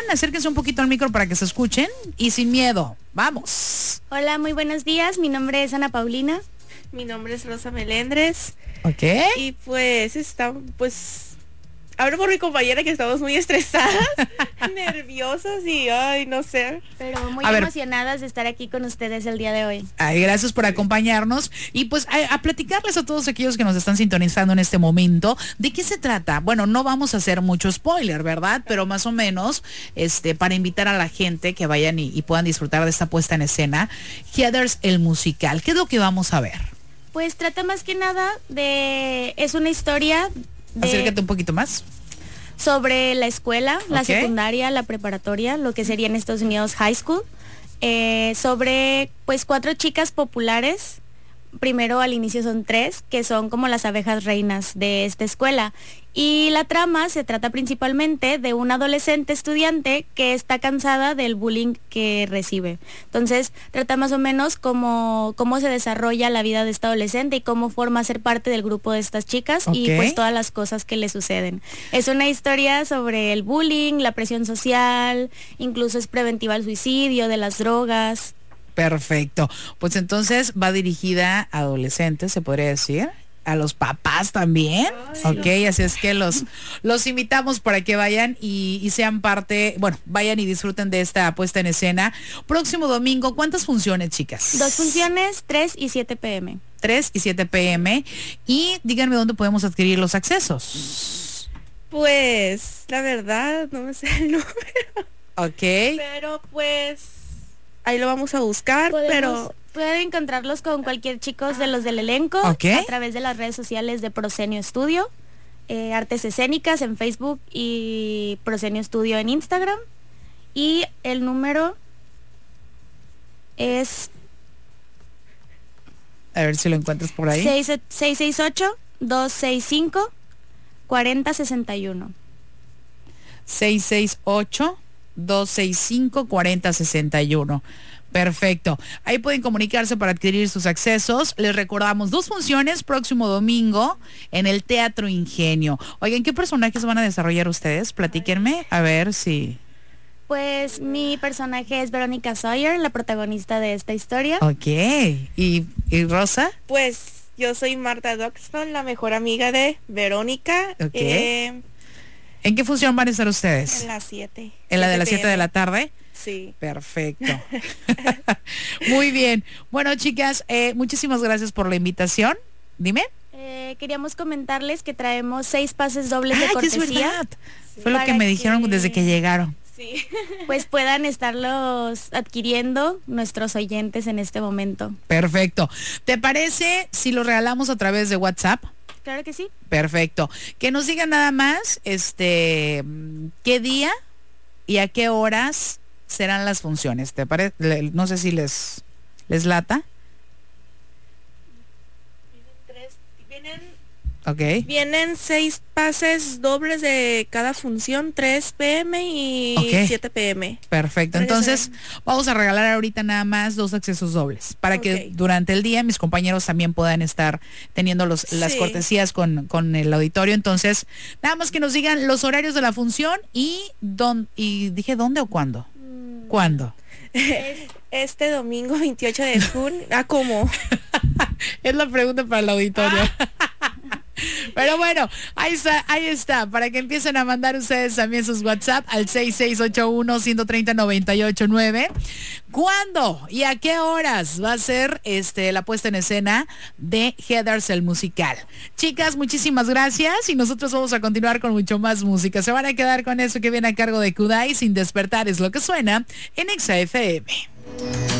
acérquense un poquito al micro para que se escuchen y sin miedo. Vamos. Hola, muy buenos días. Mi nombre es Ana Paulina. Mi nombre es Rosa Melendres. Ok. Y pues hablo por mi compañera que estamos muy estresadas, nerviosas y ay, no sé. Pero muy A ver. emocionadas de estar aquí con ustedes el día de hoy. Ay, gracias por acompañarnos y pues a platicarles a todos aquellos que nos están sintonizando en este momento de qué se trata. Bueno, no vamos a hacer mucho spoiler, ¿verdad? Pero más o menos, para invitar a la gente que vayan y puedan disfrutar de esta puesta en escena, Heathers el musical. ¿Qué es lo que vamos a ver? Pues trata más que nada es una historia Acércate un poquito más. sobre la escuela, la Ok. secundaria, la preparatoria, lo que sería en Estados Unidos high school, sobre pues 4 chicas populares. Primero al inicio son 3, que son como las abejas reinas de esta escuela. Y la trama se trata principalmente de una adolescente estudiante que está cansada del bullying que recibe. Entonces trata más o menos cómo se desarrolla la vida de esta adolescente y cómo forma ser parte del grupo de estas chicas y Ok. pues todas las cosas que le suceden. Es una historia sobre el bullying, la presión social, incluso es preventiva al suicidio, de las drogas. Perfecto. Pues entonces va dirigida a adolescentes, se podría decir. A los papás también. Ok, así es que los invitamos para que vayan y sean parte, bueno, vayan y disfruten de esta puesta en escena. Próximo domingo, ¿cuántas funciones, chicas? 2 funciones, 3 y 7 p.m. 3 y 7 p.m. Y díganme dónde podemos adquirir los accesos. Pues la verdad no me sé el número, Ok. pero pues ahí lo vamos a buscar, Pueden encontrarlos con cualquier chicos de los del elenco Ok. a través de las redes sociales de Proscenio Studio, Artes Escénicas en Facebook y Proscenio Studio en Instagram. Y el número es A ver si lo encuentras por ahí. 668-265-4061. 668-265-4061. Perfecto. Ahí pueden comunicarse para adquirir sus accesos. Les recordamos 2 funciones próximo domingo en el Teatro Ingenio. Oigan, ¿qué personajes van a desarrollar ustedes? Platíquenme, a ver si... Pues mi personaje es Verónica Sawyer, la protagonista de esta historia. Ok. ¿Y Rosa? pues yo soy Marta Doxton, la mejor amiga de Verónica. Ok. ¿En qué función van a estar ustedes? En las 7. ¿En la de las 7 de la tarde? Sí. Perfecto. Muy bien. Bueno, chicas, muchísimas gracias por la invitación. Dime. Queríamos comentarles que traemos 6 pases dobles de Que es cortesía. verdad. Fue lo que Para me dijeron que- desde que llegaron. Sí. Pues puedan estarlos adquiriendo nuestros oyentes en este momento. Perfecto. ¿Te parece si lo regalamos a través de WhatsApp? Claro que sí. Perfecto. Que nos digan nada más, qué día y a qué horas serán las funciones. ¿Te parece? No sé si les lata. Ok. Vienen 6 pases dobles de cada función, 3 p.m. y Ok. 7 p.m. Perfecto. Para que Entonces, se vamos a regalar ahorita nada más 2 accesos dobles para que Ok. durante el día mis compañeros también puedan estar teniendo las Sí. cortesías con el auditorio. Entonces, nada más que nos digan los horarios de la función y dije dónde o cuándo. ¿Cuándo? Este domingo 28 de junio. ¿Cómo? Es la pregunta para el auditorio. Pero bueno, ahí está, para que empiecen a mandar ustedes también sus WhatsApp al 6681-130-989. ¿Cuándo y a qué horas va a ser la puesta en escena de Heathers el musical? Chicas, muchísimas gracias y nosotros vamos a continuar con mucho más música. Se van a quedar con eso que viene a cargo de Kudai, Sin Despertar es lo que suena en Exa FM.